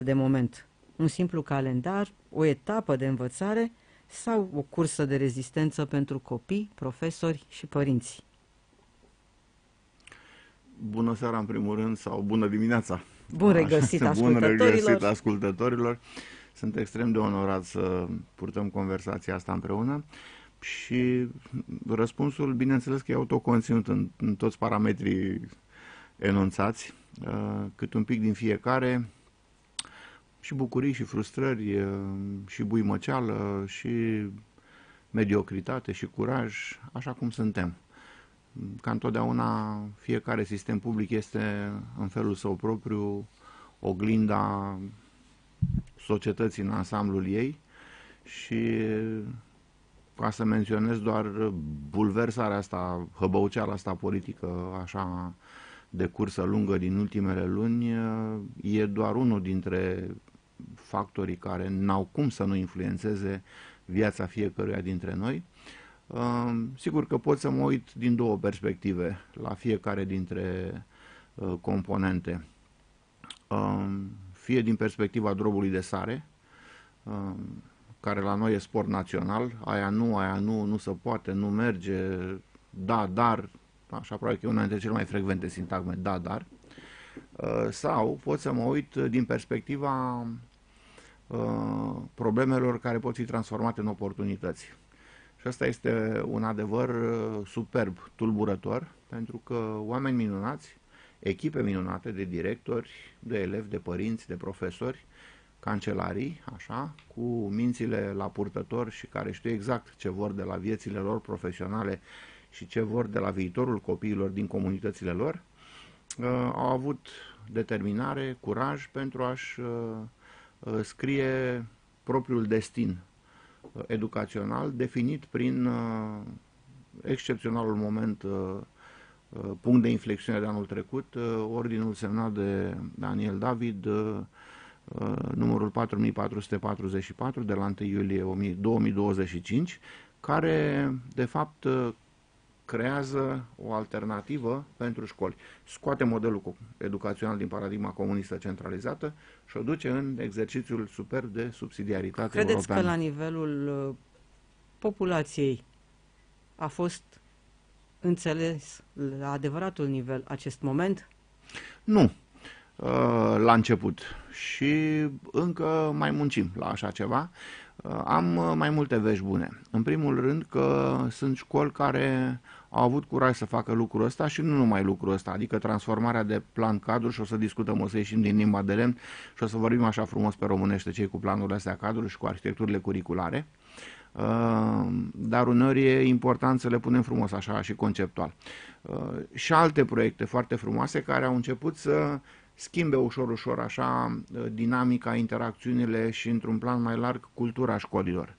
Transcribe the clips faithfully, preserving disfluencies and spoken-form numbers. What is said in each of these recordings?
de moment? Un simplu calendar, o etapă de învățare sau o cursă de rezistență pentru copii, profesori și părinți? Bună seara în primul rând sau bună dimineața. Bun regăsit Bun regăsit ascultătorilor! ascultătorilor. Sunt extrem de onorat să purtăm conversația asta împreună și răspunsul, bineînțeles că e autoconținut în, în toți parametrii enunțați, cât un pic din fiecare, și bucurii și frustrări, și buimăceală, și mediocritate, și curaj, așa cum suntem. Ca întotdeauna, fiecare sistem public este în felul său propriu oglinda societății în ansamblul ei și, ca să menționez doar bulversarea asta, hăbăuceala asta politică, așa de cursă lungă din ultimele luni, e doar unul dintre factorii care n-au cum să nu influențeze viața fiecăruia dintre noi. Sigur că pot să mă uit din două perspective la fiecare dintre componente. Fie din perspectiva drobului de sare, care la noi e sport național, aia nu, aia nu, nu se poate, nu merge, da, dar, așa probabil că e una dintre cele mai frecvente sintagme, da, dar, sau pot să mă uit din perspectiva problemelor care pot fi transformate în oportunități. Și asta este un adevăr superb, tulburător, pentru că oameni minunați, echipe minunate de directori, de elevi, de părinți, de profesori, cancelarii, așa, cu mințile la purtător și care știu exact ce vor de la viețile lor profesionale și ce vor de la viitorul copiilor din comunitățile lor, au avut determinare, curaj pentru a-și scrie propriul destin educațional, definit prin uh, excepționalul moment, uh, uh, punct de inflexiune de anul trecut, uh, ordinul semnat de Daniel David, uh, uh, numărul patru mii patru sute patruzeci și patru, de la întâi iulie două mii douăzeci și cinci, care, de fapt, uh, creează o alternativă pentru școli. Scoate modelul educațional din paradigma comunistă centralizată și o duce în exercițiul superb de subsidiaritate Credeți europeană. că la nivelul uh, populației a fost înțeles la adevăratul nivel acest moment? Nu. Uh, la început. Și încă mai muncim la așa ceva. Uh, am mai multe vești bune. În primul rând că sunt școli care au avut curaj să facă lucrul ăsta și nu numai lucrul ăsta, adică transformarea de plan cadru, și o să discutăm, o să ieșim din limba de lemn și o să vorbim așa frumos pe românește, cei cu planurile astea cadru și cu arhitecturile curriculare. Dar uneori e important să le punem frumos așa și conceptual. Și alte proiecte foarte frumoase care au început să schimbe ușor, ușor așa dinamica, interacțiunile și, într-un plan mai larg, cultura școlilor.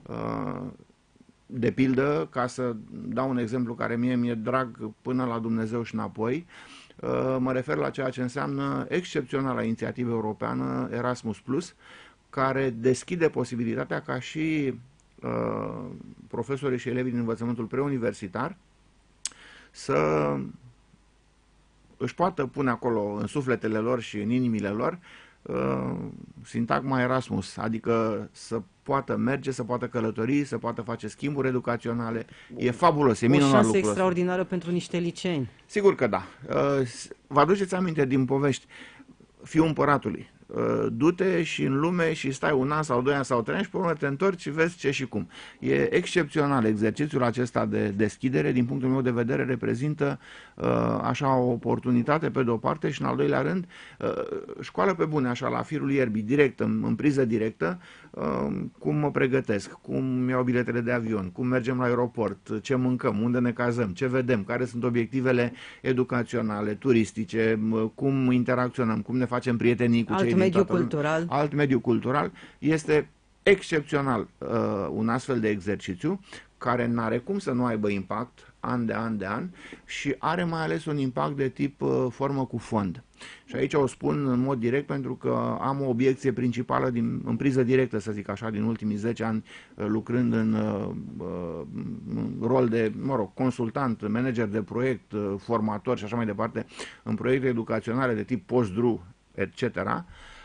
De pildă, ca să dau un exemplu care mie mi-e drag până la Dumnezeu și înapoi, mă refer la ceea ce înseamnă excepționala inițiativă europeană Erasmus plus, care deschide posibilitatea ca și uh, profesorii și elevii din învățământul preuniversitar să își poată pune acolo în sufletele lor și în inimile lor uh, sintagma Erasmus, adică să poată merge, să poată călători, să poată face schimburi educaționale. E fabulos, e minunat lucrul ăsta. O șansă extraordinară pentru niște liceeni. Sigur că da. Vă aduceți aminte din povești, fiul împăratului. Du-te și în lume și stai un an sau doi ani sau trei ani și pe urmă te întorci și vezi ce și cum. E excepțional exercițiul acesta de deschidere, din punctul meu de vedere reprezintă așa o oportunitate pe de o parte și în al doilea rând școală pe bune, așa la firul ierbii, direct, în, în priză directă, cum mă pregătesc, cum iau biletele de avion, cum mergem la aeroport, ce mâncăm, unde ne cazăm, ce vedem, care sunt obiectivele educaționale, turistice, cum interacționăm, cum ne facem prietenii cu cei mediu cultural. Alt mediu cultural. Este excepțional uh, un astfel de exercițiu care n-are cum să nu aibă impact an de an de an și are mai ales un impact de tip uh, formă cu fond. Și aici o spun în mod direct pentru că am o obiecție principală din, în priză directă, să zic așa, din ultimii zece ani uh, lucrând în uh, uh, rol de, mă rog, consultant, manager de proiect, uh, formator și așa mai departe, în proiecte educaționale de tip post-dru, et cetera.